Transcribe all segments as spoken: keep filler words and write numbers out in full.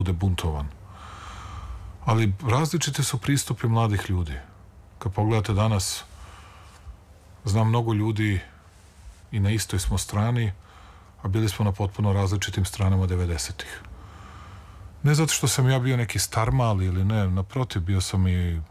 bude buntovan. Ali različite su pristupi mladih ljudi. Kad pogledate danas, znam mnogo ljudi i na istoj smo strani, a bili smo na potpuno različitim stranama devedesetih. Ne zato što sam ja bio neki starmali ili ne, naprotiv, bio sam i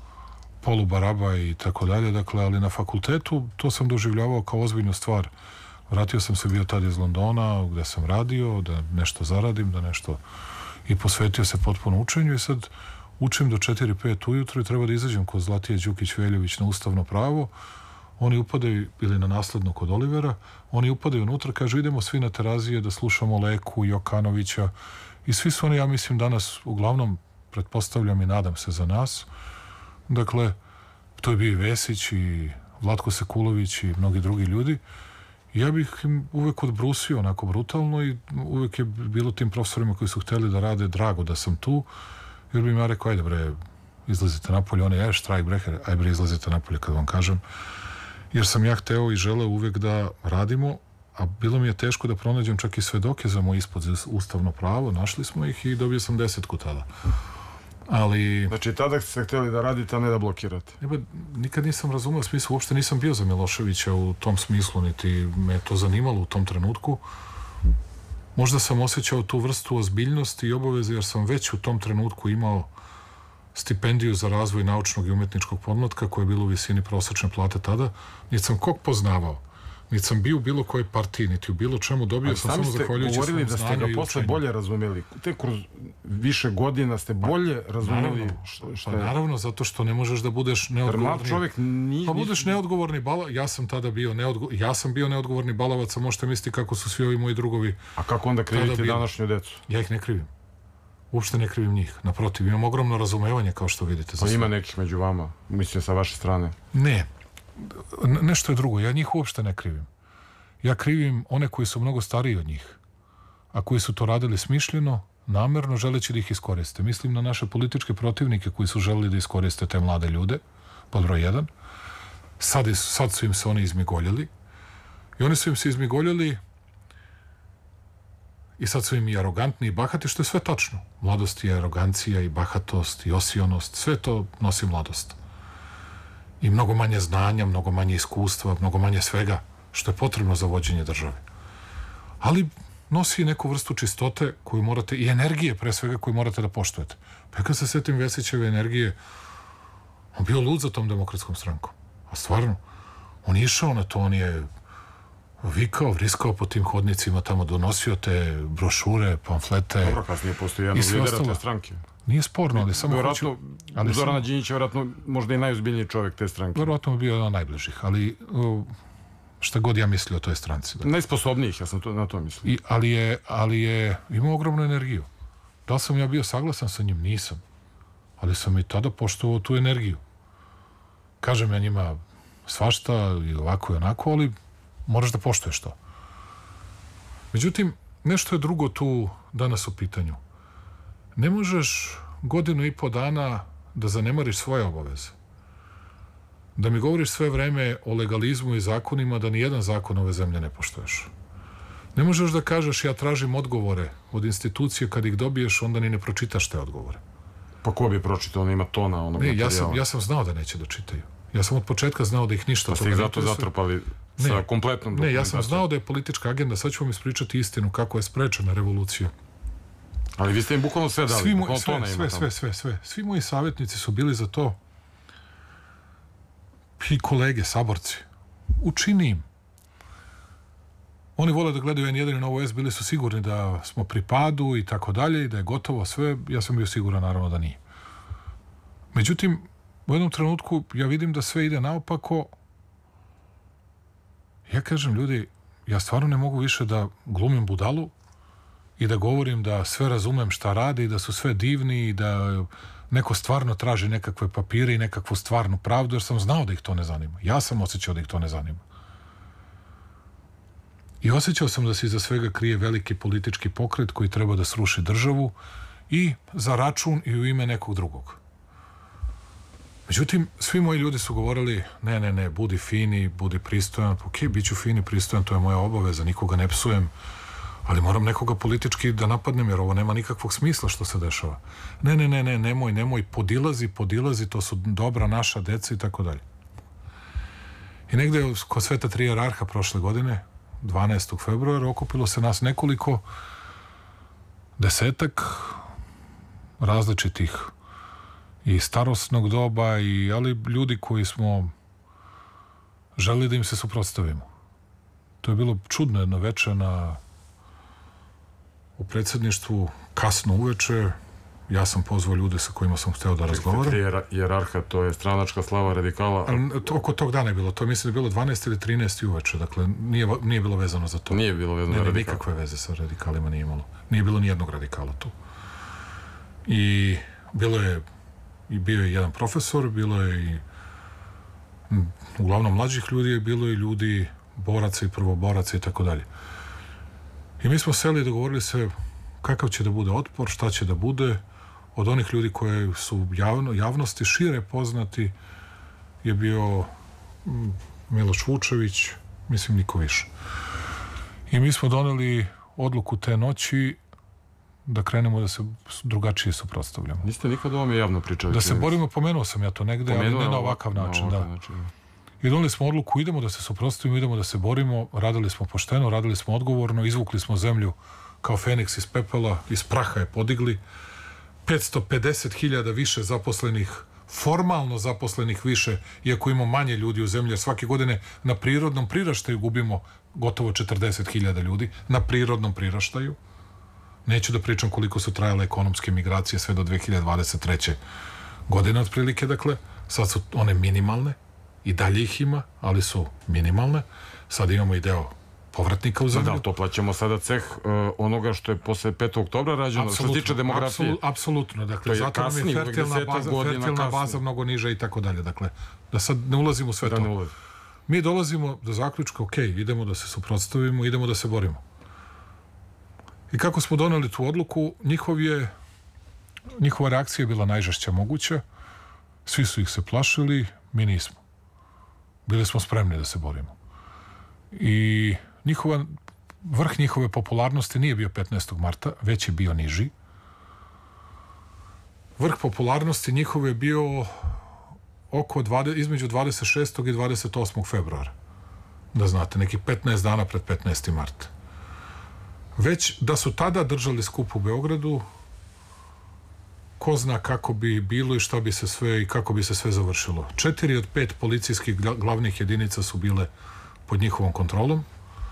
polubaraba i tako dalje, dakle, ali na fakultetu to sam doživljavao kao ozbiljnu stvar. Vratio sam se bio tad iz Londona, gde sam radio, da nešto zaradim, da nešto... I posvetio se potpuno učenju i sad učim do četiri pet ujutro i treba da izađem kod Zlatije Đukić-Veljović na ustavno pravo. Oni upadaju, ili na naslednu kod Olivera, oni upadaju unutra, kažu idemo svi na Terazije da slušamo Leku, Jokanovića i svi su oni, ja mislim, danas uglavnom, pretpostavljam i nadam se za nas. Dakle, to je bio i Vesić i Vlatko Sekulović i mnogi drugi ljudi. Ja bih im uvek odbrusio onako brutalno i uvek je bilo tim profesorima koji su hteli da rade drago da sam tu, jer bi im ja rekao, ajde bre, izlazite napolje, oni, je, štrajk breker, ajde bre, izlazite napolje kad vam kažem. Jer sam ja hteo i želeo uvek da radimo, a bilo mi je teško da pronađem čak i svedoke za moj ispod za ustavno pravo, našli smo ih i dobio sam desetku tada. Ali... Znači, tada ste hteli da radite, a ne da blokirate. Ne, ba, nikad nisam razumeo smislu, uopšte nisam bio za Miloševića u tom smislu, niti me to zanimalo u tom trenutku. Možda sam osjećao tu vrstu ozbiljnosti i obaveze, jer sam već u tom trenutku imao stipendiju za razvoj naučnog i umetničkog podmlatka, koja je bila u visini prosečne plate tada. Niti sam kog poznavao, niti sam bio u bilo kojoj partiji, niti u bilo čemu, dobio sam samo zahvaljujući svom znanju i učenju. Ali sami ste govorili da ste ga posle bolje razumeli. Tek kroz više godina ste bolje razumeli što, što je... Pa naravno, zato što ne možeš da budeš neodgovorni... čovjek nije... Pa budeš neodgovorni balavac, ja sam tada bio neodgovorni, ja sam bio neodgovorni balavac, a možete misliti kako su svi ovi moji drugovi... A kako onda krivite današnju decu? Ja ih ne krivim. Uopšte ne krivim njih. Naprotiv, imam ogromno razumevanje, kao što vidite. Pa ima nekih među vama, mislim, sa vaše strane? Ne. Nešto je drugo. Ja njih uopšte ne krivim. Ja krivim one koji su mnogo stariji od njih, a koji su to radili smišljeno, namerno, želeći da ih iskoriste. Mislim na naše političke protivnike koji su želeli da iskoriste te mlade ljude, pod broj jedan. Sad, sad su im se oni izmigoljili. I oni su im se izmigoljili i sad su im i arogantni i bahati, što je sve tačno. Mladost je arogancija i bahatost i osionost, sve to nosi mladost. I mnogo manje znanja, mnogo manje iskustva, mnogo manje svega što je potrebno za vođenje države. Ali nosi neku vrstu čistote koju morate, i energije pre svega koju morate da poštujete. Pa kad se setim Vesićeve energije, on bio lud za tom demokratskom strankom. A stvarno, on je išao na to, on je vikao, vriskao po tim hodnicima, tamo donosio te brošure, pamflete. Dobro, kasnije postoji jedan od lidera te stranke. Nije sporno, ali samo hoću... Zorana Đinđić je vjerojatno možda i najozbiljniji čovjek te stranke. Vjerojatno bi bio jedan od najbližih, ali šta god ja mislio o toj stranci. Najsposobnijih, ja sam to, na to mislio. I, ali, je, ali je imao ogromnu energiju. Da li sam ja bio saglasan sa njim? Nisam. Ali sam i tada poštovao tu energiju. Kažem ja njima svašta i ovako i onako, ali moraš da poštuješ to. Međutim, nešto je drugo tu danas u pitanju. Ne možeš godinu i po dana da zanemariš svoje obaveze. Da mi govoriš sve vreme o legalizmu i zakonima, da ni jedan zakon ove zemlje ne poštuješ. Ne možeš da kažeš ja tražim odgovore od institucije, kad ih dobiješ, onda ni ne pročitaš te odgovore. Pa ko bi pročitao, on ima tona onog ne, materijala? Ja sam, ja sam znao da neće da čitaju. Ja sam od početka znao da ih ništa... Pa ste ih zato zatrpali sa ne, kompletnom dokumentacijom? Ne, ja sam znao da je politička agenda, sad ću vam ispričati istinu kako je sprečena revolucija. Ali vi ste im bukvalno sve dali, svi moj, bukvalno sve, tona sve, sve, sve, sve. Svi moji savjetnici su bili za to. I kolege, saborci. Učini im. Oni vole da gledaju en jedan i Novo S, bili su sigurni da smo pri padu i tako dalje i da je gotovo sve. Ja sam bio siguran, naravno, da nije. Međutim, u jednom trenutku ja vidim da sve ide naopako. Ja kažem, ljudi, ja stvarno ne mogu više da glumim budalu i da govorim da sve razumem šta rade i da su sve divni i da neko stvarno traži nekakve papire i nekakvu stvarnu pravdu, jer sam znao da ih to ne zanima. Ja sam osjećao da ih to ne zanima. I osjećao sam da se iza svega krije veliki politički pokret koji treba da sruši državu i za račun i u ime nekog drugog. Međutim, svi moji ljudi su govorili, ne, ne, ne, budi fini, budi pristojan. Ok, bit ću fini, pristojan, to je moja obaveza, nikoga ne psujem, ali moram nekoga politički da napadnem, jer ovo nema nikakvog smisla što se dešava. Ne, ne, ne, ne, nemoj, nemoj, podilazi, podilazi, to su dobra naša deca i tako dalje. I negde kod Sveta Tri jerarha prošle godine, dvanaestog februara, okupilo se nas nekoliko desetak različitih i starosnog doba, i, ali ljudi koji smo želeli da im se suprotstavimo. To je bilo čudno jedno veče na u predsjedništvu, kasno uveče. Ja sam pozvao ljude sa kojima sam hteo da razgovaram. Tri jerarha, to je stranačka slava radikala. Ali to, oko tog dana je bilo. To mislim da je bilo dvanaest ili trinaest uveče. Dakle, nije, nije bilo vezano za to. Nije bilo vezano za radikala. Nikakve veze sa radikalima nije imalo. Nije bilo ni jednog radikala tu. I bilo je, i bio je jedan profesor, bilo je i uglavnom mlađih ljudi, je bilo i ljudi boraca i prvoboraca i tako dalje. I mi smo seli i dogovorili se kakav će da bude otpor, šta će da bude. Od onih ljudi koje su javno, javnosti šire poznati je bio Miloš Vučević, mislim niko više. I mi smo doneli odluku te noći da krenemo da se drugačije suprotstavljamo. Niste nikad o ovome javno pričali? Da se borimo, pomenuo sam ja to negde, pomenuo, ali ne na ovakav način. na ovakav da. način. I doneli smo odluku, idemo da se suprotstavimo, idemo da se borimo, radili smo pošteno, radili smo odgovorno, izvukli smo zemlju kao Feniks iz pepela, iz praha je podigli, petsto pedeset hiljada više zaposlenih, formalno zaposlenih više, iako imamo manje ljudi u zemlji, jer svake godine na prirodnom priraštaju gubimo gotovo četrdeset hiljada ljudi, na prirodnom priraštaju. Neću da pričam koliko su trajale ekonomske migracije sve do dve hiljade dvadeset treće godine otprilike, dakle, sad su one minimalne, i dalje ih ima, ali su minimalne. Sad imamo i deo povratnika u zemlju. Da, to plaćamo sada ceh uh, onoga što je posle petog oktobra rađeno, što se tiče demografije. Apsolu, apsolutno, dakle, zato nam je fertilna baza, fertilna baza mnogo niža i tako dalje. Dakle, da sad ne ulazimo u sve da to. Ne ulazim. Mi dolazimo do zaključka, ok, idemo da se suprotstavimo, idemo da se borimo. I kako smo doneli tu odluku, njihov je, njihova reakcija je bila najžešća moguća. Svi su ih se plašili, mi nismo. Bili smo spremni da se borimo. I njihova, vrh njihove popularnosti nije bio petnaestog marta, već je bio niži. Vrh popularnosti njihove je bio oko dvadeset, između dvadeset šestog i dvadeset osmog februara. Da znate, neki petnaest dana pred petnaesti mart. Već da su tada držali skup u Beogradu, ko zna kako bi bilo i šta bi se sve i kako bi se sve završilo. Četiri od pet policijskih glavnih jedinica su bile pod njihovom kontrolom.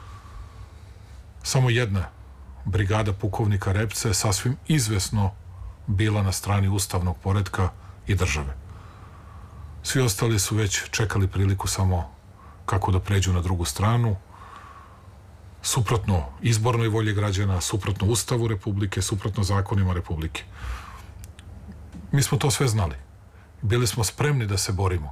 Samo jedna brigada pukovnika Repce je sasvim izvesno bila na strani ustavnog poretka i države. Svi ostali su već čekali priliku samo kako da pređu na drugu stranu, suprotno izbornoj volji građana, suprotno Ustavu Republike, suprotno zakonima Republike. Mi smo to sve znali. Bili smo spremni da se borimo.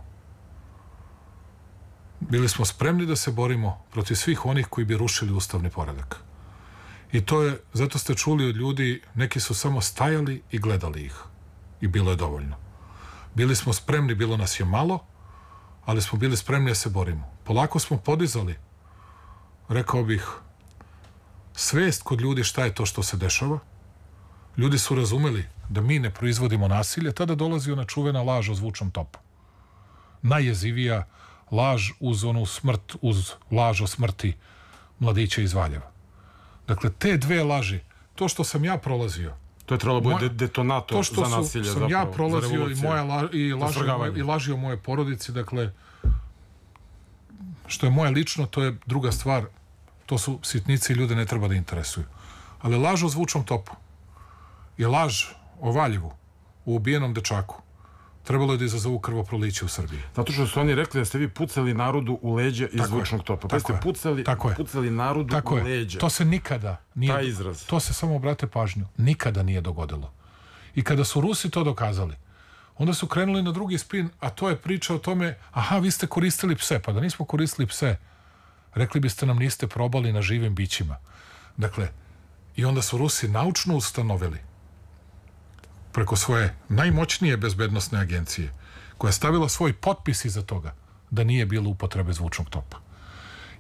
Bili smo spremni da se borimo protiv svih onih koji bi rušili ustavni poredak. I to je, zato ste čuli od ljudi, neki su samo stajali i gledali ih. I bilo je dovoljno. Bili smo spremni, bilo nas je malo, ali smo bili spremni da se borimo. Polako smo podizali, rekao bih, svest kod ljudi šta je to što se dešava. Ljudi su razumeli da mi ne proizvodimo nasilje, tada dolazi ona čuvena laž o zvučnom topu. Najjezivija laž uz onu smrt, uz laž o smrti mladića iz Valjeva. Dakle, te dve laži, to što sam ja prolazio, to je trebalo bude detonator za nasilje. To što sam ja prolazio i, moja la, i, lažio, i lažio moje porodici, dakle, što je moje lično, to je druga stvar, to su sitnice i ljude ne treba da interesuju. Ali laž o zvučnom topu i laž o Valjevu, u ubijenom dečaku, trebalo je da izazovu krvoproliće u Srbiji. Zato što su oni rekli da ste vi pucali narodu u leđa iz zvučnog topa. Pa ste pucali, pucali narodu tako u leđa. To se nikada nije... Taj izraz. To se samo, obrate pažnju, nikada nije dogodilo. I kada su Rusi to dokazali, onda su krenuli na drugi spin, a to je priča o tome, aha, vi ste koristili pse, pa da nismo koristili pse, rekli biste nam niste probali na živim bićima. Dakle, i onda su Rusi naučno ustanovili preko svoje najmoćnije bezbednosne agencije, koja je stavila svoj potpis iza toga, da nije bilo upotrebe zvučnog topa.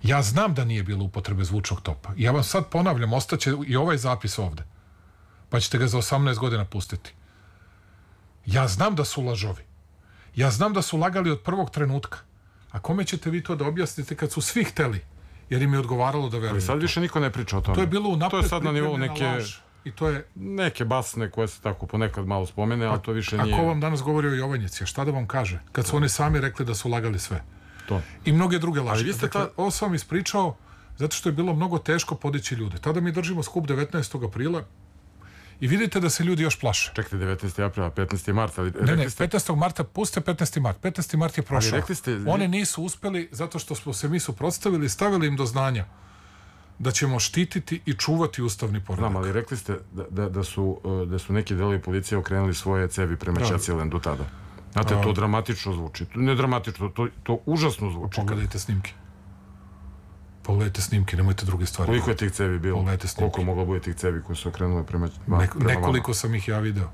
Ja znam da nije bilo upotrebe zvučnog topa. Ja vam sad ponavljam, ostaće i ovaj zapis ovde. Pa ćete ga za osamnaest godina pustiti. Ja znam da su lažovi. Ja znam da su lagali od prvog trenutka. A kome ćete vi to da objasnite kad su svi hteli? Jer im je odgovaralo da veruju. Ali sad više niko ne priča o tome. To je bilo unapred to je sad na nivou neke laž. I to je neke basne koje se tako ponekad malo spomene, a to više nije. A ko vam danas govori o Jovanjici? Šta da vam kaže? Kad su oni sami rekli da su lagali sve. To. I mnoge druge laži. Ali vi ste dakle, ta... ovo sam vam ispričao zato što je bilo mnogo teško podići ljude. Tada mi držimo skup devetnaestog aprila i vidite da se ljudi još plaše. Čekajte, devetnaestog aprila, petnaestog marta. Ali ne, ne, ste... petnaestog marta, puste petnaesti mart. petnaesti mart je prošao. Ali rekli ste... Oni nisu uspeli zato što smo se mi suprotstavili i stavili im do znanja da ćemo štititi i čuvati ustavni poredak. Znam, ali rekli ste da, da, da, su, da su neki delovi policije okrenuli svoje cevi prema da. Ćacilendu tada. Znate, to dramatično zvuči. Ne dramatično, to, to užasno zvuči. Pogledajte snimke. Pogledajte snimke, nemojte druge stvari. Koliko je tih cevi bilo? Pogledajte snimke. Koliko moglo bude tih cevi koji su okrenule prema, ma, ne, prema Nekoliko vama? sam ih ja video.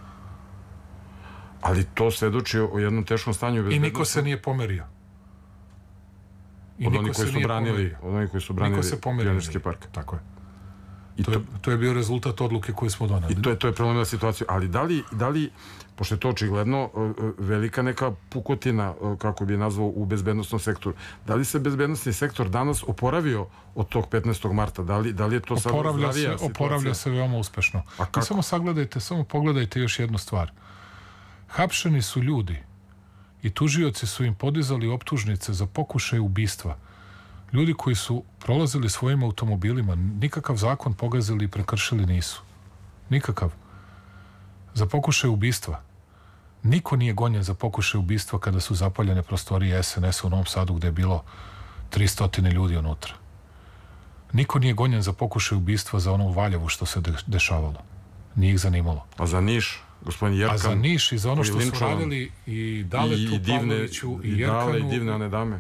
Ali to svedoči o jednom teškom stanju. I niko se nije pomerio. I od onih koji su branili, od onih koji su branili Pionirski park. Tako je. I to, to, je, to je bio rezultat odluke koju smo doneli. I to je, to je prelomila situaciju. Ali da li, da li, pošto je to očigledno velika neka pukotina, kako bi nazvao, u bezbednostnom sektoru, da li se bezbednostni sektor danas oporavio od tog petnaestog marta? Da li, da li je to sad zdravija situacija? Oporavlja se veoma uspešno. A kako? I samo sagledajte, samo pogledajte još jednu stvar. Hapšeni su ljudi i tužioci su im podizali optužnice za pokušaj ubistva. Ljudi koji su prolazili svojim automobilima, nikakav zakon pogazili i prekršili nisu. Nikakav. Za pokušaj ubistva. Niko nije gonjen za pokušaj ubistva kada su zapaljene prostorije es en es u Novom Sadu gde je bilo tristo ljudi unutra. Niko nije gonjen za pokušaj ubistva za ono u Valjevu što se dešavalo. Nije ih zanimalo. A za Niš? Gospodin Jerkan, a za Niš i za ono što su radili i Daletu Pavloviću i, i Jerkanu i divne one dame,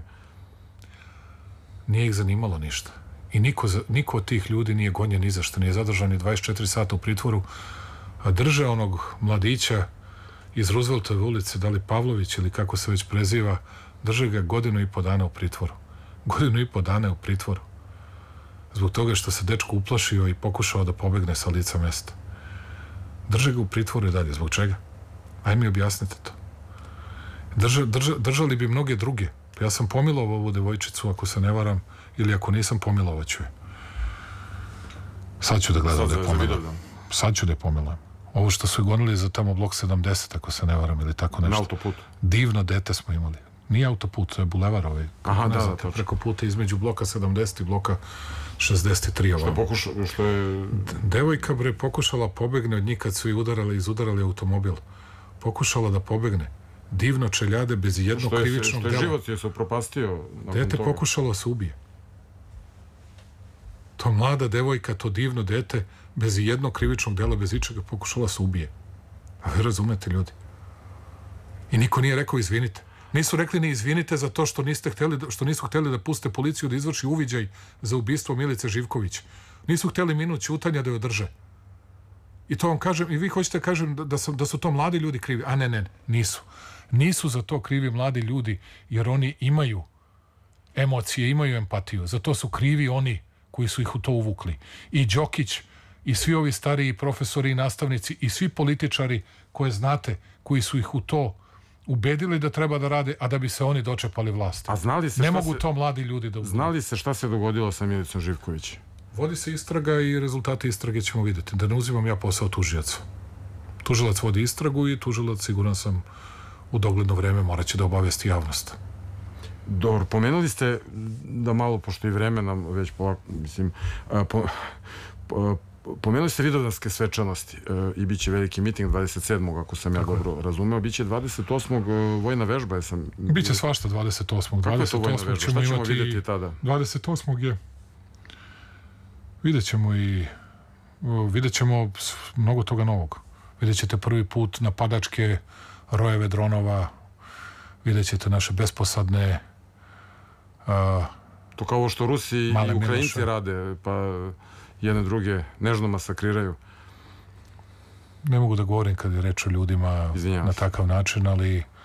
nije ih zanimalo ništa i niko, niko od tih ljudi nije gonjen ni za što, nije zadržan ni dvadeset četiri sata u pritvoru, a drže onog mladića iz Rooseveltove ulice, da li Pavlović ili kako se već preziva, drže ga godinu i po dana u pritvoru. Godinu i po dana u pritvoru zbog toga što se dečko uplašio i pokušao da pobegne sa lica mesta. Drže ga u pritvoru i dalje. Zbog čega? Aj mi objasnite to. Drža, drža, držali bi mnoge druge. Ja sam pomilovao ovu devojčicu, ako se ne varam, ili ako nisam, pomilovao ću je. Sad ću da gledam da je pomilujem. Sad ću da je pomilujem. Ovo što su je gonili za tamo blok sedamdeset, ako se ne varam, ili tako nešto. Na autoput. Divno dete smo imali. Nije autoput, to je bulevar ovaj. Aha, da, znate, da, preko puta između bloka sedamdeset i bloka šezdeset tri. Što, pokuša, što je... Devojka, bre, pokušala pobegne od njih kad su i udarali, izudarali automobil. Pokušala da pobegne. Divno čeljade, bez jednog što je, krivičnog dela. Što je život je se propastio. Dete pokušalo da se ubije. To mlada devojka, to divno dete, bez jednog krivičnog dela, bez ičega, pokušala da se ubije. A vi razumete, ljudi. I niko nije rekao izvinite. Nisu rekli ni izvinite za to što, niste hteli, što nisu hteli da puste policiju da izvrši uviđaj za ubistvo Milice Živković. Nisu hteli minut ćutanja da je održe. I to vam kažem, i vi hoćete kažem da, da, su, da su to mladi ljudi krivi. A ne, ne, nisu. Nisu za to krivi mladi ljudi, jer oni imaju emocije, imaju empatiju. Za to su krivi oni koji su ih u to uvukli. I Đokić, i svi ovi stariji profesori i nastavnici, i svi političari koje znate, koji su ih u to ubedili da treba da rade, a da bi se oni dočepali vlasti. A znali se ne mogu se, to mladi ljudi da ubudu. Znali se šta se dogodilo sa Milicom Živković? Vodi se istraga i rezultate istrage ćemo vidjeti. Da ne uzimam ja posao tužioca. Tužilac vodi istragu i tužilac, siguran sam, u dogledno vreme morat će da obavesti javnost. Dobro, pomenuli ste da malo, pošto i vreme nam već polako, mislim, po, po, pomenuli ste Vidovdanske svečanosti i bit će veliki miting dvadeset sedmog ako sam ja Tako dobro je. razumeo. Biće dvadeset osmog vojna vežba. Sam... Biće svašta dvadeset osmog Kako je to vojna vežba? Šta ćemo imati... vidjeti tada? dvadeset osmog je... Vidjet ćemo i... Vidjet ćemo mnogo toga novog. Vidjet ćete prvi put napadačke rojeve dronova, vidjet ćete naše besposadne... Uh, to kao ovo što Rusi i Ukrajinci Miloša. rade, pa jedne druge nežno masakriraju. Ne mogu da govorim kad je reč o ljudima Izvinjavam na se. takav način, ali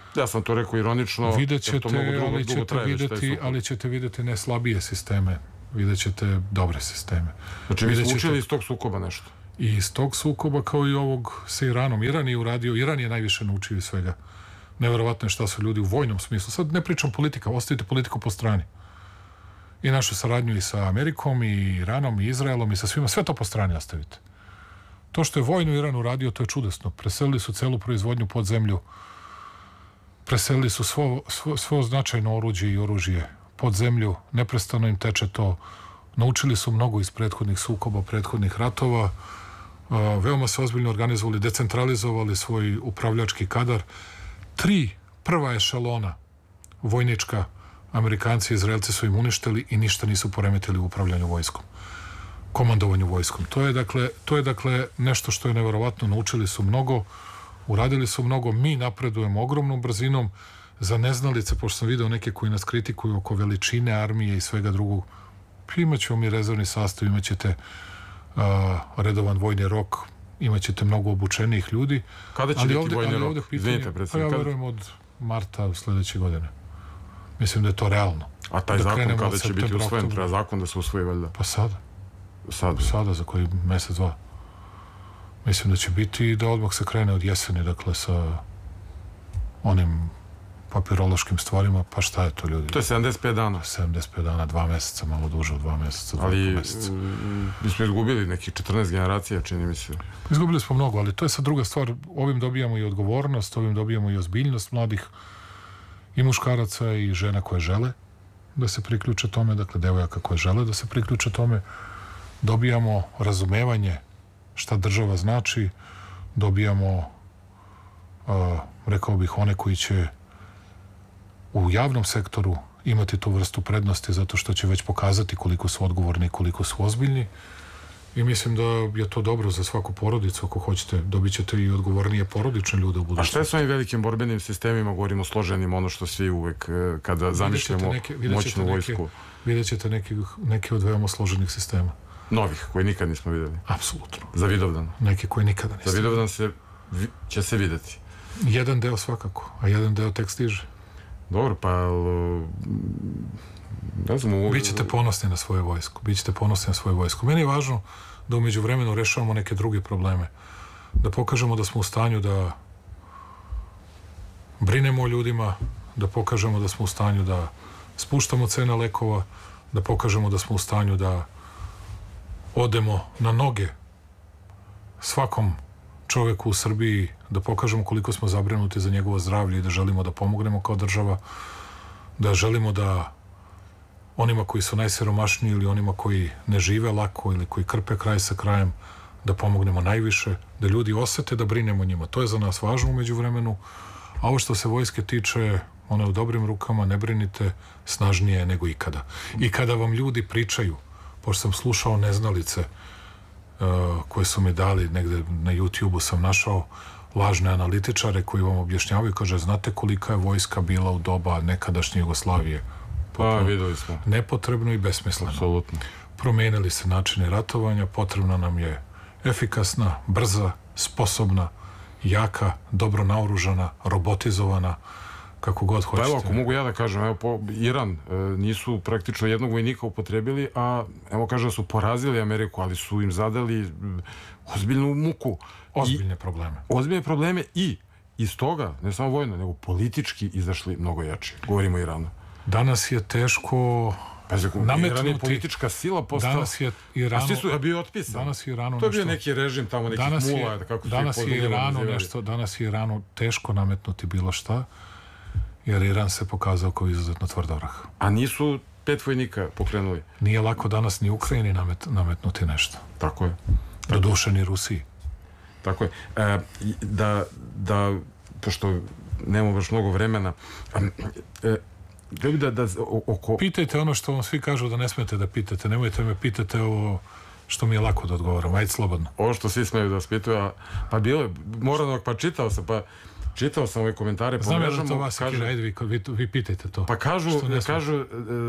Ja sam to rekao ironično. Vidjet ćete, ali ćete vidjeti, ali ćete vidjeti ne slabije sisteme. Vidjet ćete dobre sisteme. Znači, vi smo učili iz tog sukoba nešto? I iz tog sukoba, kao i ovog sa Iranom. Iran je uradio, Iran je najviše naučio iz svega. Neverovatno je šta su ljudi u vojnom smislu. Sad ne pričam politika, ostavite politiku po strani. I našu saradnju i sa Amerikom, i Iranom, i Izraelom, i sa svima. Sve to po strani ostavite. To što je vojno Iran uradio, to je čudesno. Preselili su celu proizvodnju pod zemlju. Preselili su svo, svo, svo značajno oruđe i oružje pod zemlju. Neprestano im teče to. Naučili su mnogo iz prethodnih sukoba, prethodnih ratova. Veoma se ozbiljno organizovali, decentralizovali svoj upravljački kadar. Tri prva ešalona vojnička, Amerikanci i Izraelci su im uništili i ništa nisu poremetili u upravljanju vojskom, komandovanju vojskom. To je dakle, to je dakle nešto što je neverovatno. Naučili su mnogo, uradili su mnogo, mi napredujemo ogromnom brzinom. Za neznalice, pošto sam video neke koji nas kritikuju oko veličine armije i svega drugog, imaćemo mi rezervni sastav, imaćete uh, redovan vojni rok, imaćete mnogo obučenih ljudi. Kada će ali biti ovde, vojni ali rok? ovde pitanje, Izvinite, predsjednik. Pa ja verujem od marta sledeće godine. Mislim da je to realno. A taj da zakon kada će biti usvojen? Treba zakon da se usvoji, valjda? Pa sada. Sada? Sada, za koji mesec, dva. Mislim da će biti da odmah se krene od jeseni, dakle, sa onim papirološkim stvarima, pa šta je to, ljudi? To je sedamdeset pet dana. sedamdeset pet dana, dva meseca, malo duže od dva meseca, dva ali, meseca. Mi smo izgubili nekih četrnaest generacija, čini mi se. Izgubili smo mnogo, ali to je sad druga stvar. Ovim dobijamo i odgovornost, ovim dobijamo i ozbiljnost mladih i muškaraca i žena koje žele da se priključe tome, dakle, devojaka koje žele da se priključe tome. Dobijamo razumevanje šta država znači, dobijamo, uh, rekao bih, one koji će u javnom sektoru imati tu vrstu prednosti zato što će već pokazati koliko su odgovorni i koliko su ozbiljni. I mislim da je to dobro za svaku porodicu. Ako hoćete, dobit ćete i odgovornije porodične ljude u budućnosti. A šta je s ovim velikim borbenim sistemima, govorimo složenim, ono što svi uvek kada zamišljamo neke, moćnu vojsku? Vidjet ćete neke, neke od veoma složenih sistema. Novih, koje nikad nismo videli? Apsolutno. Za Vidovdan? Neke koje nikada nismo. Za Vidovdan se, će se videti? Jedan deo svakako, a jedan deo tek stiže. Dobro, pa ne znam... Ovo... Bićete ponosni na svoju vojsku. Bićete ponosni na svoju vojsku. Meni je važno da umeđu vremenu rešavamo neke druge probleme. Da pokažemo da smo u stanju da brinemo o ljudima, da pokažemo da smo u stanju da spuštamo cene lekova, da pokažemo da smo u stanju da odemo na noge svakom čoveku u Srbiji, da pokažemo koliko smo zabrinuti za njegovo zdravlje i da želimo da pomognemo kao država, da želimo da onima koji su najsiromašniji ili onima koji ne žive lako ili koji krpe kraj sa krajem, da pomognemo najviše, da ljudi osete da brinemo njima. To je za nas važno umeđu vremenu. A ovo što se vojske tiče, ona je u dobrim rukama, ne brinite, snažnije nego ikada. I kada vam ljudi pričaju, pošto sam slušao neznalice uh, koje su mi dali, negde na YouTube-u sam našao lažne analitičare koji vam objašnjavaju, kaže, znate kolika je vojska bila u doba nekadašnje Jugoslavije? Pa, videli smo. Nepotrebno i besmisleno. Apsolutno. Promenili se načini ratovanja, potrebna nam je efikasna, brza, sposobna, jaka, dobro naoružana, robotizovana, kako god hoćete. Pa evo, ako mogu ja da kažem, evo, po Iran e, nisu praktično jednog vojnika upotrebili, a evo kaže da su porazili Ameriku, ali su im zadali ozbiljnu muku. Ozbiljne probleme. Ozbiljne probleme i iz toga, ne samo vojno, nego politički izašli mnogo jači. Govorimo o Iranu. Danas je teško nametnuti... Iran je politička sila postala... Danas je Iranu... A svi su bio otpisan. Danas je Iranu to je bio nešto, neki režim tamo, nekih danas mula, je, kako su danas je Iranu nešto, danas je Iranu teško nametnuti bilo šta, jer Iran se pokazao kao izuzetno tvrdorah. A nisu pet vojnika pokrenuli? Nije lako danas ni Ukrajini namet, nametnuti nešto. Tako je. Do duše ni Rusiji. Tako je. E, da, da, pošto nemamo baš mnogo vremena, e, Da, da, oko... Pitajte ono što vam svi kažu da ne smete da pitate. Nemojte me pitate ovo što mi je lako da odgovaram. Ajde slobodno. Ovo što svi smeju da vas pitaju, pa bilo je, moram, pa čitao sam, pa čitao sam ove komentare po Znam mrežama. Znam da to vas kaže, ajde vi, vi, vi pitajte to. Pa kažu, kažu,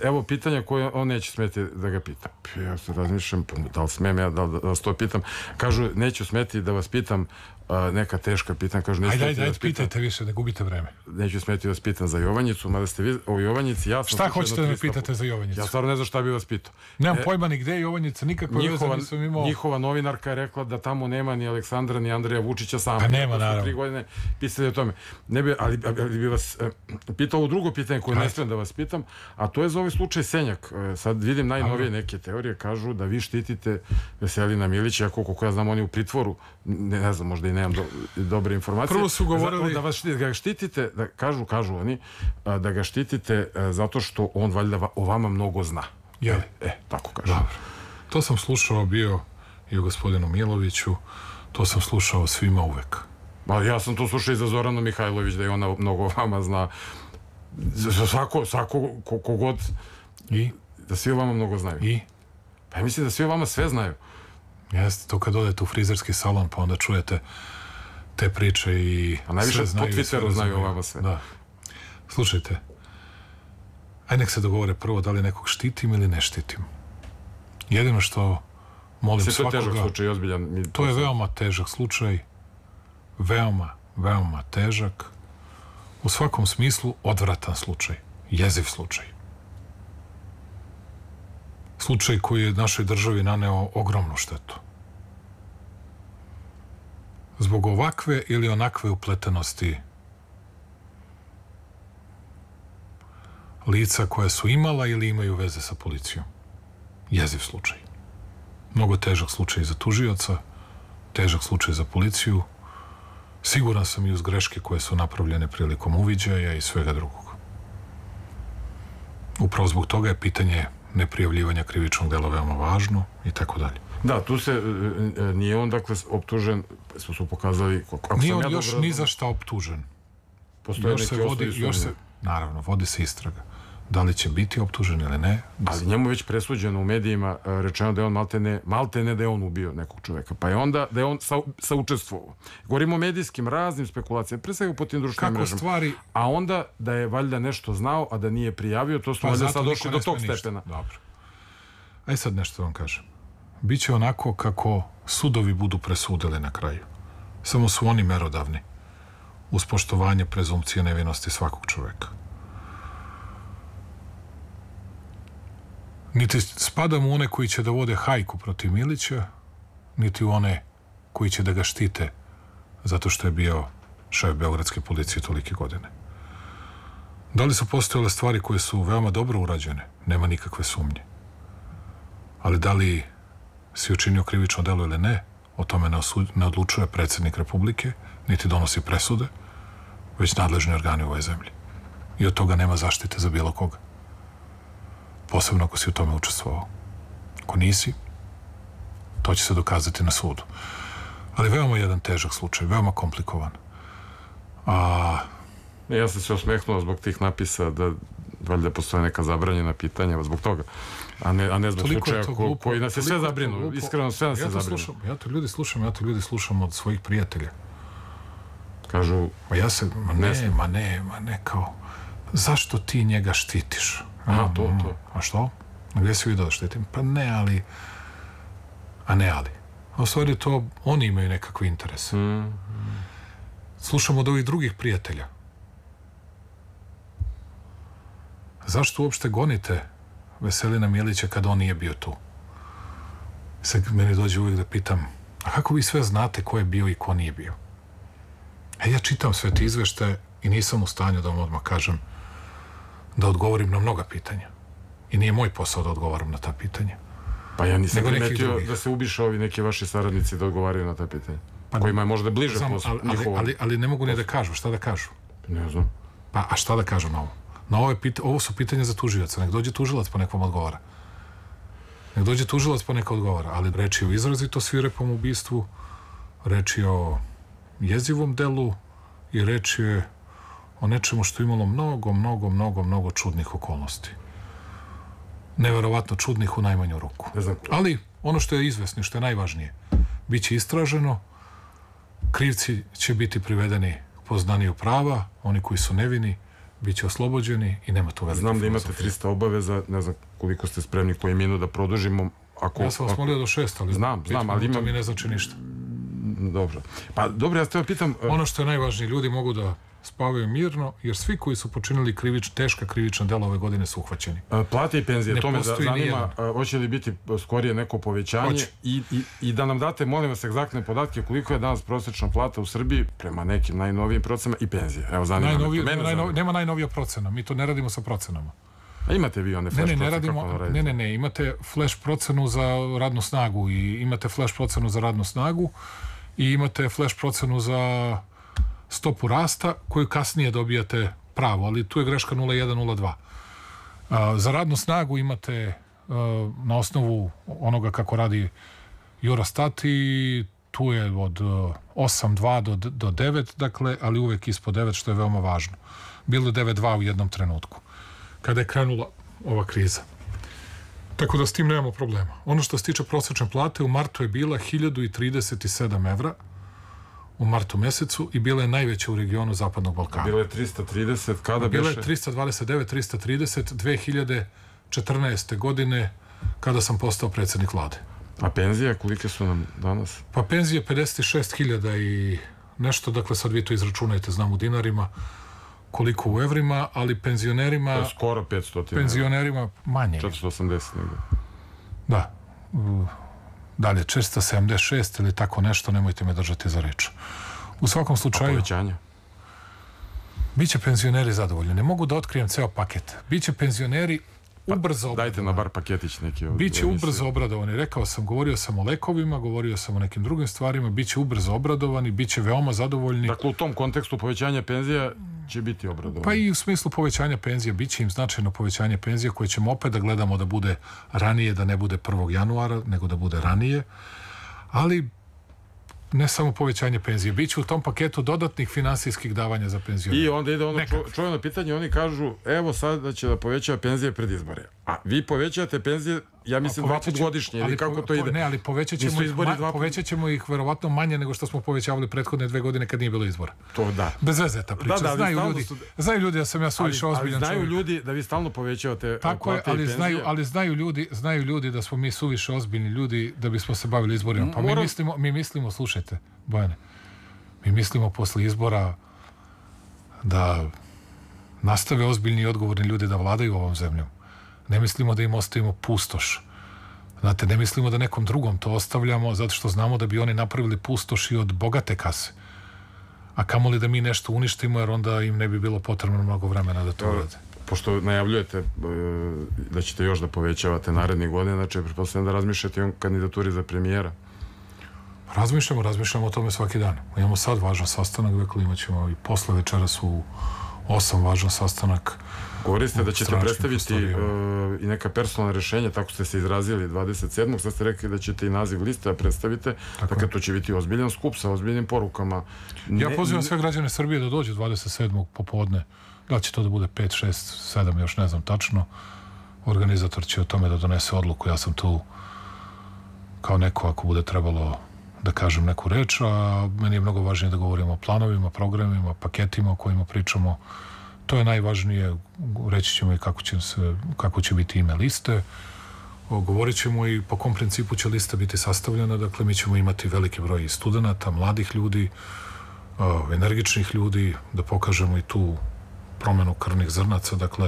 evo pitanja koje on neće smeti da ga pita. Ja se razmišljam, da li smijem ja da, da vas to pitam. Kažu, neću smeti da vas pitam uh, neka teška pitanja. Kažu, neću ajde, ajde, ajde, pitajte više, da gubite vreme. Neću smeti da vas pitam za Jovanjicu, mada ste vi o Jovanjici, ja sam... Šta hoćete da me pitate za Jovanjicu? Ja stvarno ne znam šta bi vas pitao. Nemam e, pojma ni gde je Jovanjica, nikakva veze nisam imao. Njihova novinarka je rekla da tamo nema ni Aleksandra, ni Andreja Vučića sama. Pa nema, naravno. Tri godine pisali o tome. Ne bi, ali, ali bi vas e, pitao ovo drugo pitanje koje ne smijem da vas pitam, a to je za ovaj slučaj Senjak. E, sad vidim najnovije neke teorije, kažu da vi štitite Veselina Milića, ako koliko ja znam on je u pritvoru, ne, ne znam, možda i nemam do, dobre informacije. Prvo su govorili... Da vas štitite, da ga štitite, da, kažu, kažu oni, da ga štitite zato što on valjda o vama mnogo zna. Je. E, e, tako kažu. Dobro. To sam slušao bio i o gospodinu Miloviću, to sam slušao svima uvek. Ma, ja sam to slušao i za Zoranu Mihajlović, da je ona mnogo o vama zna. Za svako, svako, kogod... I? Da svi o vama mnogo znaju. I? Pa ja mislim da svi o vama sve znaju. Jeste, to kad odete u frizerski salon, pa onda čujete te priče i... A najviše po Twitteru znaju o vama sve. Da. Slušajte, aj nek se dogovore prvo da li nekog štitim ili ne štitim. Jedino što molim sve svakoga... to je težak slučaj, ozbiljan. To je veoma težak slučaj. Veoma, veoma težak. U svakom smislu odvratan slučaj. Jeziv slučaj. Slučaj koji je našoj državi naneo ogromnu štetu. Zbog ovakve ili onakve upletenosti lica koje su imala ili imaju veze sa policijom. Jeziv slučaj. Mnogo težak slučaj za tužioca, težak slučaj za policiju. Siguran sam i uz greške koje su napravljene prilikom uviđaja i svega drugog. Upravo zbog toga je pitanje neprijavljivanja krivičnog dela veoma važno i tako dalje. Da, tu se nije on, dakle, optužen, su su pokazali... Nije on još ni za šta optužen. Postoje neki osnovi sumnje. Naravno, vodi se istraga. Da li će biti optužen ili ne? Ali njemu već presuđeno u medijima rečeno da je on maltene, maltene da je on ubio nekog čoveka. Pa je onda da je on sa, saučestvovao. Govorimo o medijskim raznim spekulacijama, pre svega po tim društvenim mrežama. Stvari... A onda da je valjda nešto znao, a da nije prijavio, to smo pa valjda sad došli do tog stepena. Dobro. Aj sad nešto vam kažem. Biće onako kako sudovi budu presudili na kraju. Samo su oni merodavni uz poštovanje prezumpcije nevinosti svakog čoveka. Niti spadam u one koji će da vode hajku protiv Milića, niti u one koji će da ga štite zato što je bio šef beogradske policije tolike godine. Da li su postojale stvari koje su veoma dobro urađene? Nema nikakve sumnje. Ali da li si učinio krivično delo ili ne, o tome ne, osud, ne odlučuje predsjednik Republike, niti donosi presude, već nadležni organi u ovoj zemlji. I od toga nema zaštite za bilo koga. Posebno ako si u tome učestvovao. Ako nisi, to će se dokazati na sudu. Ali veoma jedan težak slučaj, veoma komplikovan. A... Ja sam se osmehnuo zbog tih napisa da valjda postoje neka zabranjena pitanja zbog toga, a ne, a ne zbog slučaja ko, koji nas je sve zabrinu. Iskreno, sve nas ja je zabrinu. Slušam, ja to ljudi slušam, ja to ljudi slušam od svojih prijatelja. Kažu... Ma ja se, ma ne, ne ma ne, ma ne, kao, zašto ti njega štitiš? Aha, to, to. A što? Gdje si vidio da štitim? Pa ne, ali... A ne, ali. A u stvari to, oni imaju nekakve interese. Mm, mm. Slušam od ovih drugih prijatelja. Zašto uopšte gonite Veselina Milića kada on nije bio tu? Sad meni dođe uvijek da pitam, a kako vi sve znate ko je bio i ko nije bio? E, ja čitam sve te izveštaje i nisam u stanju da vam odmah kažem da odgovorim na mnoga pitanja. I nije moj posao da odgovaram na ta pitanja. Pa ja nisam primetio da se ubiše ovi neki vaši saradnici da odgovaraju na ta pitanja. Pa, kojima je možda bliže znam, posao. Ali, ali, ali, ali ne mogu ni da kažu. Šta da kažu? Ne znam. Pa, a šta da kažu na ovo? Na ovo, je pita, ovo su pitanja za tužioca. Nek dođe tužilac pa nek vam odgovara. Nek dođe tužilac pa neka odgovara. Ali reč je o izrazito svirepom ubistvu, reč je o jezivom delu i reč je o nečemu što je imalo mnogo, mnogo, mnogo, mnogo čudnih okolnosti. Neverovatno čudnih u najmanju ruku. Ali ono što je izvesno, što je najvažnije, bit će istraženo, krivci će biti privedeni poznaniju prava, oni koji su nevini biće oslobođeni i nema tu velike Znam da imate filozofije. trista obaveza, ne znam koliko ste spremni koji minut da produžimo. Ako, Ja sam vas ako... molio do šest, ali znam, znam, ali ima... imam... mi ne znači ništa. Dobro. Pa dobro, ja ste pitam... Ono što je najvažnije, ljudi mogu da spavaju mirno, jer svi koji su počinili krivič, teška krivična dela ove godine su uhvaćeni. Plate i penzije, Ne to me postoji zanima, nijedan. hoće li biti skorije neko povećanje Hoće. i, i, i da nam date, molim vas, egzaktne podatke koliko je danas prosječna plata u Srbiji prema nekim najnovijim procenama i penzije. Evo, zanima Najnovije, me. Mene najnovi, zanima. nema najnovija procena, mi to ne radimo sa procenama. A imate vi one Ne, flash ne, ne procene, radimo, kako ono radite? ne, ne, ne, imate flash procenu za radnu snagu i imate flash procenu za radnu snagu i imate flash procenu za stopu rasta koju kasnije dobijate pravo, ali tu je greška nula jedan nula dva. A, za radnu snagu imate a, na osnovu onoga kako radi Eurostat i tu je od osam dva do, do devet, dakle, ali uvek ispod devet, što je veoma važno. Bilo je devet dva u jednom trenutku, kada je krenula ova kriza. Tako da s tim nemamo problema. Ono što se tiče prosječne plate, u martu je bila hiljadu trideset sedam evra, u martu mesecu, i bila je najveća u regionu Zapadnog Balkana. Bilo je trista trideset, kada Bila beše? je trista dvadeset devet, trista trideset, dve hiljade četrnaeste. godine, kada sam postao predsjednik vlade. A penzije, kolike su nam danas? Pa penzije pedeset šest hiljada i nešto, dakle sad vi to izračunajte, znam u dinarima, koliko u evrima, ali penzionerima... To je skoro petsto. Penzionerima manje. četiristo osamdeset negdje. Da. Dalje, četiristo sedamdeset šest ili tako nešto, nemojte me držati za reč. U svakom A slučaju... povećanje? Biće penzioneri zadovoljni. Ne mogu da otkrijem ceo paket. Biće penzioneri ubrzo Pa, dajte na bar paketić neki. Biće ubrzo obradovani. Rekao sam, govorio sam o lekovima, govorio sam o nekim drugim stvarima, biće ubrzo obradovani, biće veoma zadovoljni. Dakle, u tom kontekstu povećanja penzija će biti obradovani. Pa i u smislu povećanja penzija, biće im značajno povećanje penzija koje ćemo opet da gledamo da bude ranije, da ne bude prvog januara, nego da bude ranije. Ali ne samo povećanje penzije, biće u tom paketu dodatnih finansijskih davanja za penzionere. I onda ide ono Nekako. čo, čovjeno pitanje, oni kažu, evo sad da će da povećava penzije pred izbore. A vi povećavate penzije, ja mislim, dva put godišnje, ili kako to ide? Ne, ali povećat ćemo, Nisu ih, izbori ma, dva put- povećat ćemo ih verovatno manje nego što smo povećavali prethodne dve godine kad nije bilo izbora. To da. Bez veze je ta priča. Da, da, ali znaju, stalno ljudi, su- znaju ljudi da sam ja Ali, suviše ali ozbiljan znaju čovjek. ljudi da vi stalno povećavate Tako je, plate i ali penzije. znaju, ali znaju ljudi, znaju ljudi da smo mi suviše ozbiljni ljudi da bismo se bavili izborima. Pa mi Moram- mislimo, mi mislimo, slušajte, Bojane, mi mislimo posle izbora da nastave ozbiljni i odgovorni ljudi da vladaju ovom zemljom. Ne mislimo da im ostavimo pustoš. Znate, ne mislimo da nekom drugom to ostavljamo zato što znamo da bi oni napravili pustoš i od bogate kase. A kamoli da mi nešto uništimo, jer onda im ne bi bilo potrebno mnogo vremena da to urade. Pošto najavljujete e, da ćete još da povećavate narednih godina, znači pretpostavljam da razmišljate o kandidaturi za premijera. Razmišljamo, razmišljamo o tome svaki dan. Imamo sad važan sastanak, dakle imat ćemo i posle večeras u osam važan sastanak. Govorili ste da ćete stranačkim predstaviti e, prostorijama. i neka personalna rešenja, tako ste se izrazili dvadeset sedmog Sad ste rekli da ćete i naziv liste da predstavite. Dakle, to će biti ozbiljan skup sa ozbiljnim porukama. Ja Ne- pozivam sve građane Srbije da dođu dvadeset sedmog popodne. Da li će to da bude pet, šest, sedam, još ne znam tačno. Organizator će o tome da donese odluku. Ja sam tu kao neko, ako bude trebalo da kažem neku reč, a meni je mnogo važnije da govorimo o planovima, programima, paketima o kojima pričamo. To je najvažnije. Reći ćemo i kako će, se, kako će biti ime liste. O, govorit ćemo i po kom principu će lista biti sastavljena. Dakle, mi ćemo imati veliki broj studenata, mladih ljudi, o, energičnih ljudi, da pokažemo i tu promenu krvnih zrnaca. Dakle,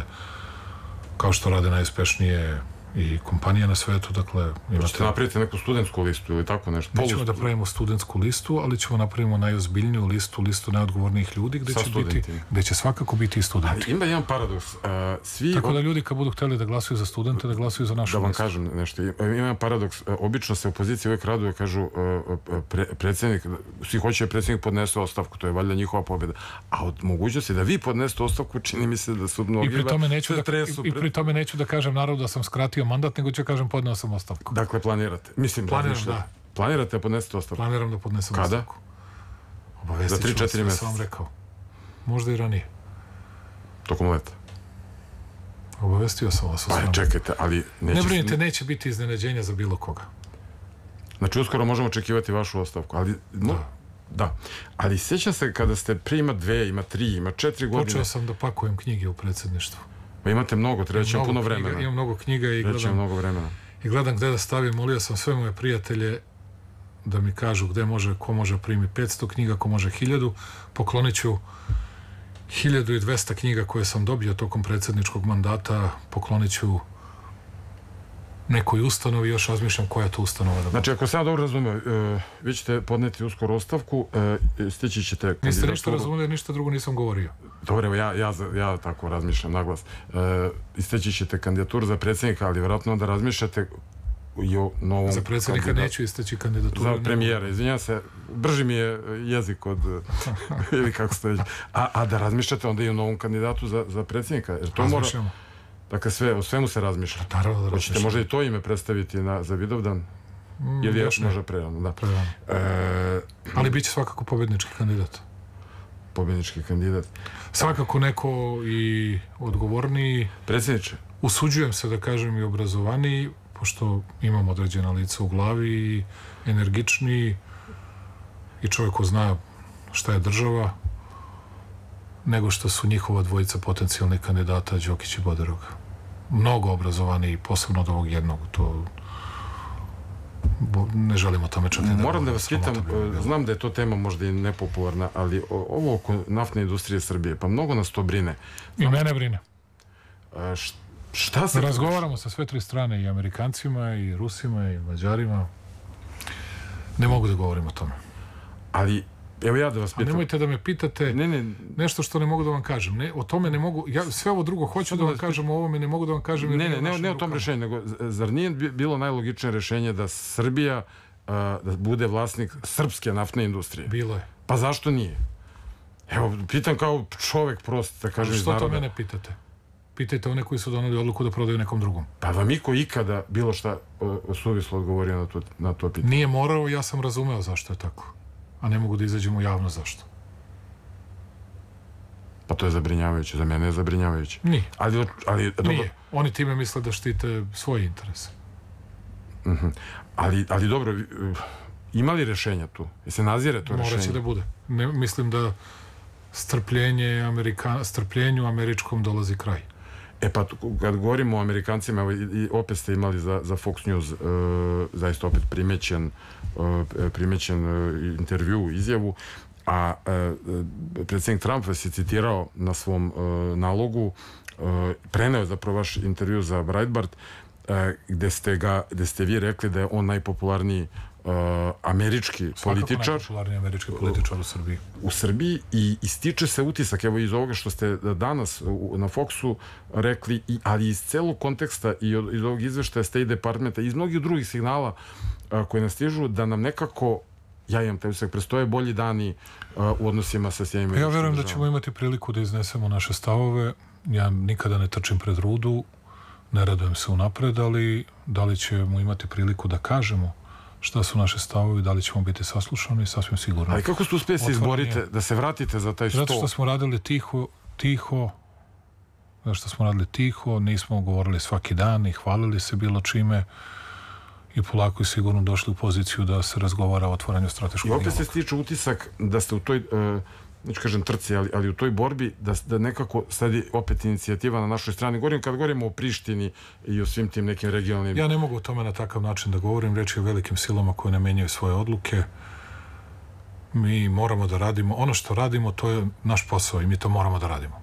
kao što rade najuspešnije i kompanije na svetu, dakle... Hoćete napraviti neku studentsku listu ili tako nešto? Nećemo da pravimo studentsku listu, ali ćemo napravimo najozbiljniju listu, listu najodgovornijih ljudi, gde Sa će, biti, studentima. gde će svakako biti i studenti. Ali ima jedan paradoks. Uh, svi Tako da ljudi kad budu hteli da glasuju za studente, da glasuju za našu Da vam listu. kažem nešto, ima jedan paradoks. Uh, Obično se opozicija uvijek raduje, kažu uh, uh, pre, predsjednik, svi hoće da predsjednik podnese ostavku, to je valjda njihova pobjeda. A od mogućnosti da vi podnesete ostavku, čini mi se da su mnogi... I pri tome neću se da, tresu i pred- pri tome neću da kažem narodu da sam skratio mandat, nego ću kažem podneo sam ostavku. Dakle, planirate. Mislim, Planiram, razmišljate. da. Planirate da podnesete ostavku? Planiram da podnesem Kada? ostavku. Obavestit Za tri, ću vas, četiri sve meseca. sam vam rekao. Možda i ranije. Tokom leta. Obavestio sam vas o Pa svemu. čekajte, ali neće... Ne brinite, neće biti iznenađenja za bilo koga. Znači, uskoro možemo očekivati vašu ostavku, ali... No, Da, ali sjećam se kada ste prije ima dve, ima tri, ima četiri godine. Počeo sam da pakujem knjige u predsjedništvu. Pa imate mnogo, treba će vam puno knjiga, vremena. Imam mnogo knjiga i gledam, mnogo vremena. i gledam gde da stavim. Molio sam sve moje prijatelje da mi kažu gde može, ko može primi petsto knjiga, ko može hiljadu. Poklonit ću hiljadu i dvesta knjiga koje sam dobio tokom predsjedničkog mandata, poklonit ću nekoj ustanovi, još razmišljam koja je to ustanova da bude. Znači, ako sam ja dobro razumeo, uh, vi ćete podneti uskoro ostavku, uh, stići ćete kandidaturu. Niste ništa razumeli, ništa drugo nisam govorio. Dobro, evo, ja, ja, ja tako razmišljam naglas. Uh, isteći ćete kandidaturu za predsjednika, ali vjerojatno onda razmišljate i o novom... Za predsjednika kandidat... neću isteći kandidaturu. Za premijera, izvinjam se, brži mi je jezik od... ili kako ste već... A, a da razmišljate onda i o novom kandidatu za, za predsjednika, jer to mora... Dakle, sve, o svemu se razmišlja. Naravno da hoćete možda i to ime predstaviti na, za Vidovdan? Mm, ili još možda prerano, da. Prerano. E, Ali bit će svakako pobjednički kandidat. Pobjednički kandidat. Svakako neko i odgovorniji. Predsjedniče. Usuđujem se da kažem i obrazovaniji, pošto imam određena lica u glavi, i energičniji i čovjek ko zna šta je država, nego što su njihova dvojica potencijalnih kandidata Đokić i Boderog. Mnogo obrazovaniji, posebno od ovog jednog. To ne želimo tome čak i da... Moram da vas pitam, znam da je to tema možda i nepopularna, ali ovo oko naftne industrije Srbije, pa mnogo nas to brine. I mene brine. Šta se... Razgovaramo sa sve tri strane, i Amerikancima, i Rusima, i Mađarima. Ne mogu da govorim o tome. Ali... Evo ja da vas pitam. A nemojte da me pitate ne, ne. nešto što ne mogu da vam kažem. Ne, o tome ne mogu, ja sve ovo drugo hoću da vam kažem, o ovome ne mogu da vam kažem. Ne, ne, ne, ne o tom rešenju, nego zar nije bilo najlogičnije rešenje da Srbija uh, da bude vlasnik srpske naftne industrije? Bilo je. Pa zašto nije? Evo, pitam kao čovek prosto, da kažem iz naroda. Što to mene pitate? Pitajte one koji su donali odluku da prodaju nekom drugom. Pa vam iko ikada bilo šta uh, suvislo odgovorio na to, na to pitanje? Nije morao, ja sam razumeo zašto je tako. A ne mogu da izađemo javno zašto. Pa to je zabrinjavajuće, za mene je zabrinjavajuće. Nije. Ali, ali, dobro... Nije. Oni time misle da štite svoje interese. Uh-huh. ali, ali dobro, ima li rešenja tu? Je se nazire to rešenje? Morat će da bude. Ne, mislim da strpljenje Amerika, strpljenju američkom dolazi kraj. E pa, kad govorimo o Amerikancima, evo, i opet ste imali za, za Fox News uh, zaista opet primećen, uh, primećen uh, intervju, izjavu, a uh, predsjednik Trump vas je citirao na svom uh, nalogu, uh, preneo zapravo vaš intervju za Breitbart, uh, gde ste ga, gde ste vi rekli da je on najpopularniji Uh, američki Svakako političar. Najpopularniji američki političar u Srbiji. U Srbiji i ističe se utisak, evo iz ovoga što ste danas u, na Foxu rekli, i, ali iz celog konteksta i od, iz ovog izveštaja State Departmenta i iz mnogih drugih signala uh, koji nas stižu, da nam nekako, ja imam taj utisak, prestoje bolji dani uh, u odnosima sa Sjedinjenim Američkim Državama. Ja verujem da ćemo imati priliku da iznesemo naše stavove. Ja nikada ne trčim pred rudu, ne radujem se unapred, ali da li ćemo imati priliku da kažemo šta su naše stavovi, da li ćemo biti saslušani, sasvim sigurno. Ali kako ste uspjeli se izborite, da se vratite za taj sto? Zato što smo radili tiho, tiho, zato što smo radili tiho, nismo govorili svaki dan i hvalili se bilo čime i polako i sigurno došli u poziciju da se razgovara o otvaranju strateškog dijaloga. I opet se stiče utisak da ste u toj, uh, neću kažem trci, ali, ali u toj borbi da, da nekako sad opet inicijativa na našoj strani. Govorim, kad govorimo o Prištini i o svim tim nekim regionalnim... Ja ne mogu o tome na takav način da govorim. Reč je o velikim silama koje ne menjaju svoje odluke. Mi moramo da radimo. Ono što radimo, to je naš posao i mi to moramo da radimo.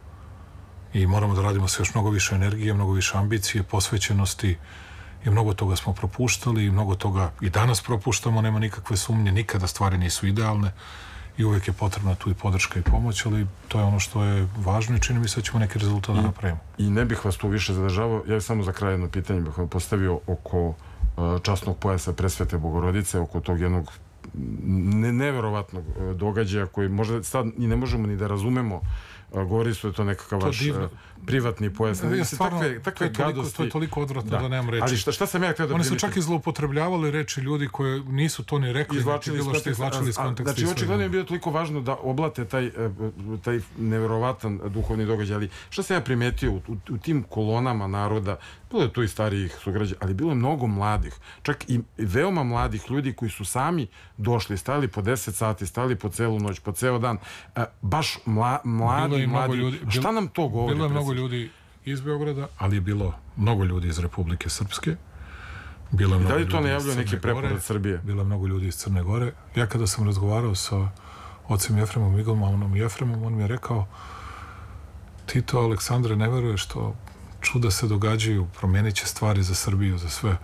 I moramo da radimo sa još mnogo više energije, mnogo više ambicije, posvećenosti i mnogo toga smo propuštali i mnogo toga i danas propuštamo, nema nikakve sumnje, nikada stvari nisu idealne i uvijek je potrebna tu i podrška i pomoć, ali to je ono što je važno i čini mi se da ćemo neki rezultat da napravimo. I ne bih vas tu više zadržavao, ja bih samo za kraj jedno pitanje bih vam postavio oko uh, časnog pojasa Presvete Bogorodice, oko tog jednog ne, neverovatnog uh, događaja koji možda sad i ne možemo ni da razumemo govori su da to nekakav vaš divno, privatni pojas. Ja, stvarno, takve, takve to, je toliko, to je toliko odvratno da, da nemam reći. Ali šta, šta sam ja htio da Oni su čak i zloupotrebljavali reči ljudi koje nisu to ni rekli, niti bilo što izvlačili iz konteksta. Znači, očigledno je bilo toliko važno da oblate taj, taj neverovatan duhovni događaj. Ali šta sam ja primetio u, u, u tim kolonama naroda, bilo je tu i starijih sugrađana, ali bilo je mnogo mladih, čak i veoma mladih ljudi koji su sami došli, stali po deset sati, stali po celu noć, po ceo dan, baš mla, mladi, mladi. Ljudi, šta bilo, nam to govori? Bilo je mnogo ljudi iz Beograda, ali je bilo mnogo ljudi iz Republike Srpske. Bilo je mnogo da li to najavljuje neki preporod Srbije? Bilo je mnogo ljudi iz Crne Gore. Ja kada sam razgovarao sa ocem Jefremom Iglmanom Jefremom, on mi je rekao: ti to, Aleksandre, ne veruješ što čuda se događaju, promenit će stvari za Srbiju, za sve.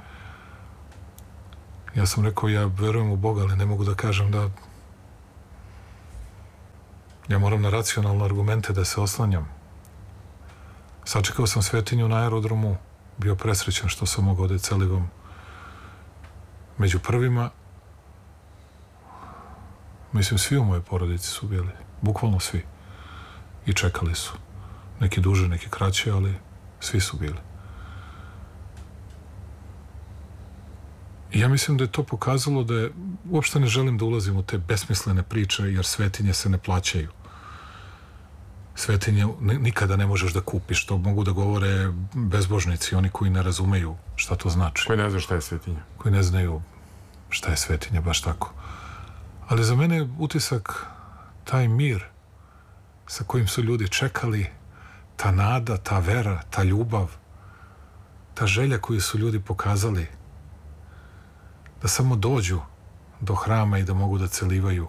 Ja sam rekao, ja verujem u Boga, ali ne mogu da kažem da ja moram na racionalne argumente da se oslanjam. Sačekao sam Svetinju na aerodromu, bio presrećan što sam mogao da je celivom među prvima. Mislim, svi u mojoj porodici su bili, bukvalno svi. I čekali su. Neki duže, neki kraće, ali svi su bili. I ja mislim da je to pokazalo da je, uopšte ne želim da ulazim u te besmislene priče, jer svetinje se ne plaćaju. Svetinje nikada ne možeš da kupiš, to mogu da govore bezbožnici, oni koji ne razumeju šta to znači. Koji ne znaju šta je svetinja. Koji ne znaju šta je svetinja, baš tako. Ali za mene je utisak taj mir sa kojim su ljudi čekali, ta nada, ta vera, ta ljubav, ta želja koju su ljudi pokazali da samo dođu do hrama i da mogu da celivaju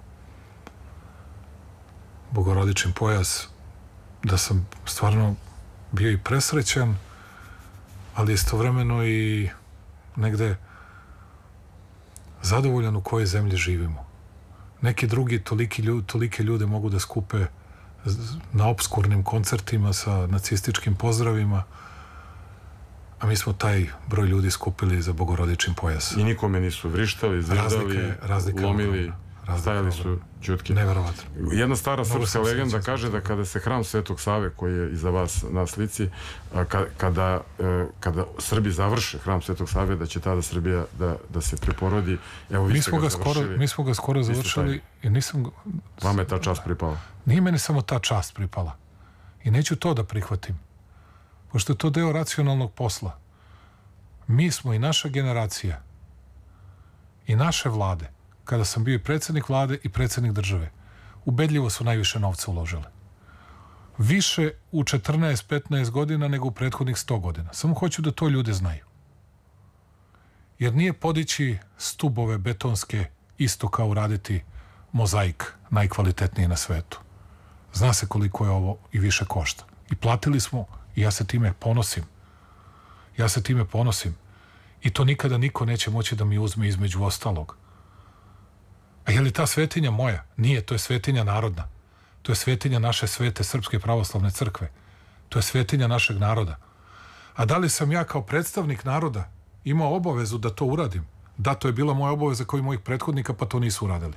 bogorodičin pojas, da sam stvarno bio i presrećan, ali istovremeno i negde zadovoljan u kojoj zemlji živimo. Neki drugi toliki ljudi, tolike ljude mogu da skupe na obskurnim koncertima sa nacističkim pozdravima, a mi smo taj broj ljudi skupili za bogorodičin pojas. I nikome nisu vrištali, zvizdali, lomili, stajali su ćutki. Neverovatno. Jedna stara srpska legenda kaže da kada se hram Svetog Save, koji je iza vas na slici, kada, kada Srbi završe hram Svetog Save, da će tada Srbija da, da se preporodi. Evo, vi mi, ste smo ga skoro, mi smo ga skoro završili i nisam... Vama je ta čast pripala. Nije meni samo ta čast pripala. I neću to da prihvatim. Pošto je to deo racionalnog posla. Mi smo i naša generacija i naše vlade, kada sam bio i predsjednik vlade i predsjednik države, ubedljivo su najviše novca uložile. Više u četrnaest petnaest godina nego u prethodnih sto godina. Samo hoću da to ljudi znaju. Jer nije podići stubove betonske isto kao uraditi mozaik najkvalitetniji na svetu. Zna se koliko je ovo i više košta. I platili smo i ja se time ponosim. Ja se time ponosim. I to nikada niko neće moći da mi uzme između ostalog. A je li ta svetinja moja? Nije, to je svetinja narodna. To je svetinja naše svete Srpske pravoslavne crkve. To je svetinja našeg naroda. A da li sam ja kao predstavnik naroda imao obavezu da to uradim? Da, to je bila moja obaveza kao i mojih prethodnika, pa to nisu uradili.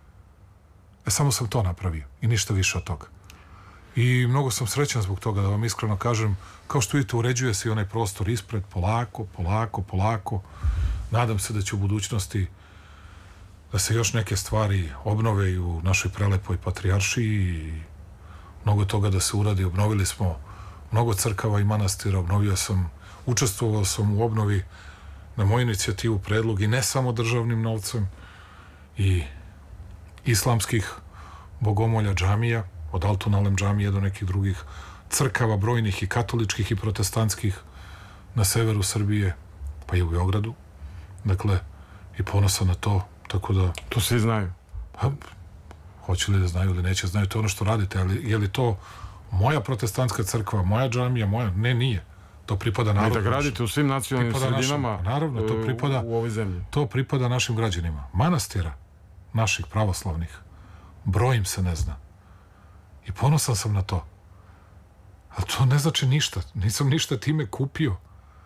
E, samo sam to napravio i ništa više od toga. I mnogo sam srećan zbog toga, da vam iskreno kažem, kao što vidite, uređuje se i onaj prostor ispred, polako, polako, polako. Nadam se da će u budućnosti da se još neke stvari obnove i u našoj prelepoj patrijaršiji i mnogo toga da se uradi. Obnovili smo mnogo crkava i manastira, obnovio sam, učestvovao sam u obnovi na moju inicijativu, predlog, i ne samo državnim novcem, i islamskih bogomolja, džamija, od Altunalem džamije do nekih drugih crkava, brojnih i katoličkih i protestantskih na severu Srbije, pa i u Beogradu. Dakle, i ponosan na to, tako da... To svi znaju. Pa, hoće li da znaju ili neće znaju, to je ono što radite, ali je li to moja protestantska crkva, moja džamija, moja? Ne, nije. To pripada narodu. I da gradite u svim nacionalnim sredinama naravno, to pripada, u ovoj zemlji. To pripada našim građanima. Manastira, naših pravoslavnih, brojim se ne zna. I ponosan sam na to. Ali to ne znači ništa. Nisam ništa time kupio.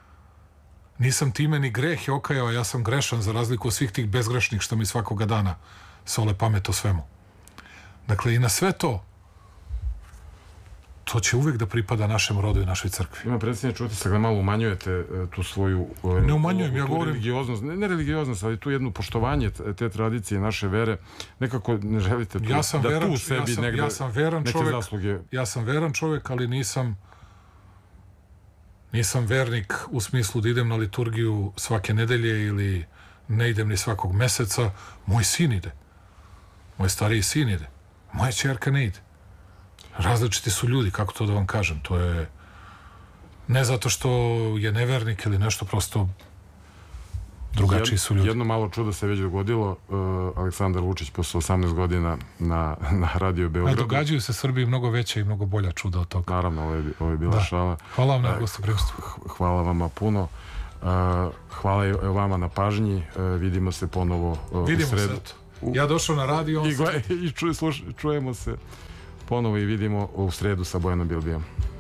Nisam time ni greh je okajao, ja sam grešan za razliku od svih tih bezgrešnih što mi svakoga dana sole pamet o svemu. Dakle, i na sve to to će uvek da pripada našem rodu i našoj crkvi. Ima predsjedniče utisak da malo umanjujete e, tu svoju... E, ne umanjujem, tu, ja tu govorim... Religioznost, ne, ne religioznost, ali tu jednu poštovanje te, te tradicije, naše vere. Nekako ne želite tu, ja sam da veran, tu sebi ja sam, negde ja sam veran neke čovek, zasluge... Ja sam veran čovek, ali nisam nisam vernik u smislu da idem na liturgiju svake nedelje ili ne idem ni svakog meseca. Moj sin ide. Moj stariji sin ide. Moja ćerka ne ide. Različiti su ljudi, kako to da vam kažem. To je ne zato što je nevernik ili nešto, prosto drugačiji su ljudi. Jedno malo čudo se već dogodilo. Uh, Aleksandar Vučić posle osamnaest godina na, na Radio Beogradu. A događaju se Srbiji mnogo veća i mnogo bolja čuda od toga. Naravno, ovo je, ovo je bila da. šala. Hvala vam na gostoprimstvu. Hvala vama puno. Uh, hvala i vama na pažnji. Uh, vidimo se ponovo uh, vidimo u sredu. Se u... Ja došao na radio. I, gled, i ču, sluš, čujemo se ponovo i vidimo u sredu sa Bojanom Bilbijom.